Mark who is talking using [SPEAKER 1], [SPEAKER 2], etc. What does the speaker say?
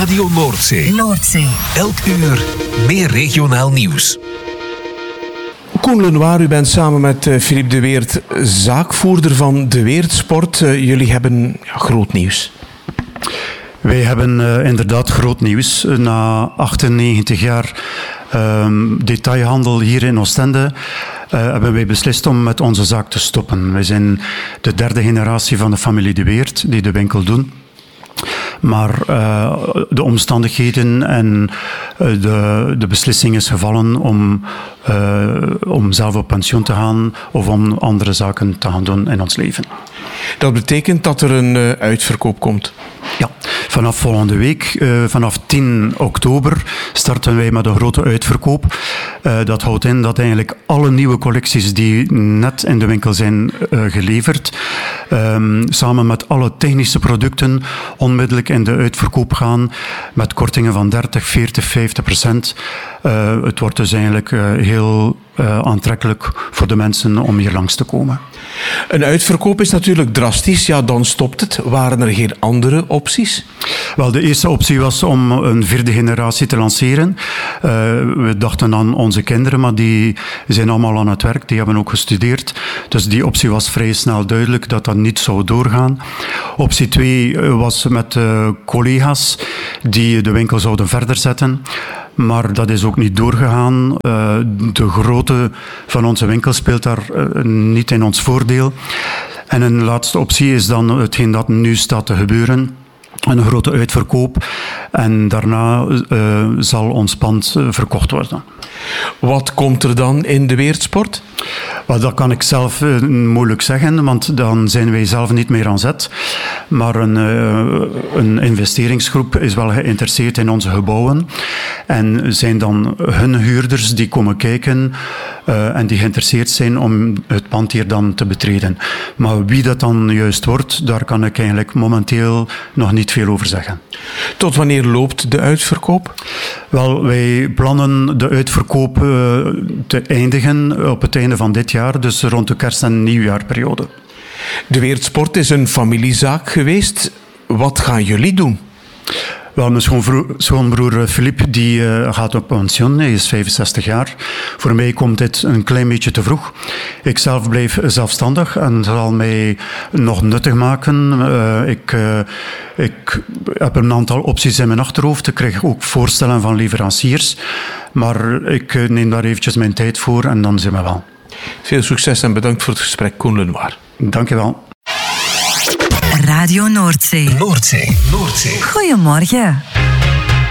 [SPEAKER 1] Radio Noordzee. Elk uur meer regionaal nieuws.
[SPEAKER 2] Koen Lenoir, u bent samen met Philippe de Weert zaakvoerder van de Weert Sport. Jullie hebben groot nieuws.
[SPEAKER 3] Wij hebben inderdaad groot nieuws. Na 98 jaar detailhandel hier in Oostende hebben wij beslist om met onze zaak te stoppen. Wij zijn de derde generatie van de familie de Weert die de winkel doen. Maar de omstandigheden en de beslissing is gevallen om zelf op pensioen te gaan of om andere zaken te gaan doen in ons leven.
[SPEAKER 2] Dat betekent dat er een uitverkoop komt?
[SPEAKER 3] Ja, vanaf volgende week, vanaf 10 oktober, starten wij met een grote uitverkoop. Dat houdt in dat eigenlijk alle nieuwe collecties die net in de winkel zijn geleverd, samen met alle technische producten, onmiddellijk in de uitverkoop gaan met kortingen van 30, 40, 50%. Het wordt dus eigenlijk heel aantrekkelijk voor de mensen om hier langs te komen.
[SPEAKER 2] Een uitverkoop is natuurlijk drastisch. Ja, dan stopt het. Waren er geen andere opties?
[SPEAKER 3] Wel, de eerste optie was om een vierde generatie te lanceren. We dachten aan onze kinderen, maar die zijn allemaal aan het werk. Die hebben ook gestudeerd. Dus die optie was vrij snel duidelijk dat dat niet zou doorgaan. Optie 2 was met collega's die de winkel zouden verder zetten. Maar dat is ook niet doorgegaan. De grootte van onze winkel speelt daar niet in ons voordeel. En een laatste optie is dan hetgeen dat nu staat te gebeuren. Een grote uitverkoop. En daarna zal ons pand verkocht worden.
[SPEAKER 2] Wat komt er dan in de Weert Sport?
[SPEAKER 3] Wel, dat kan ik zelf moeilijk zeggen, want dan zijn wij zelf niet meer aan zet. Maar een investeringsgroep is wel geïnteresseerd in onze gebouwen. En zijn dan hun huurders die komen kijken en die geïnteresseerd zijn om het pand hier dan te betreden. Maar wie dat dan juist wordt, daar kan ik eigenlijk momenteel nog niet veel over zeggen.
[SPEAKER 2] Tot wanneer loopt de uitverkoop?
[SPEAKER 3] Wel, wij plannen de uitverkoop te eindigen op het einde van dit jaar, dus rond de kerst- en nieuwjaarperiode.
[SPEAKER 2] De Weert Sport is een familiezaak geweest. Wat gaan jullie doen?
[SPEAKER 3] Wel, mijn schoonbroer Philippe die gaat op pensioen. Hij is 65 jaar. Voor mij komt dit een klein beetje te vroeg. Ik zelf blijf zelfstandig en zal mij nog nuttig maken. Ik heb een aantal opties in mijn achterhoofd. Ik krijg ook voorstellen van leveranciers. Maar ik neem daar eventjes mijn tijd voor en dan zien we wel.
[SPEAKER 2] Veel succes en bedankt voor het gesprek, Koen Lenoir.
[SPEAKER 3] Dank je wel.
[SPEAKER 4] Radio Noordzee.
[SPEAKER 1] Noordzee.
[SPEAKER 4] Goedemorgen.